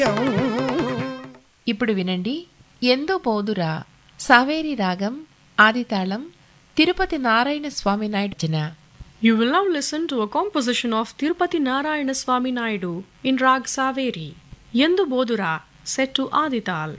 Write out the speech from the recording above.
ఇప్పుడు వినండి ఎందు పోదురా సావేరి రాగం ఆదితాళం తిరుపతి నారాయణ స్వామి నాయుడు రచన. You will now listen to a composition of Tirupati Narayana Swami Naidu in Rag Saveri, Yendu Bodura, set to Adital.